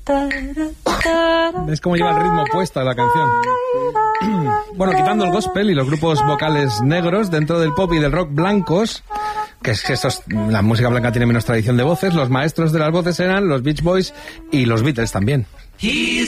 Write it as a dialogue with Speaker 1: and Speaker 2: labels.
Speaker 1: ¿Ves cómo lleva el ritmo puesta la canción? Bueno, quitando el gospel y los grupos vocales negros dentro del pop y del rock blancos, que es que la música blanca tiene menos tradición de voces, los maestros de las voces eran los Beach Boys y los Beatles también.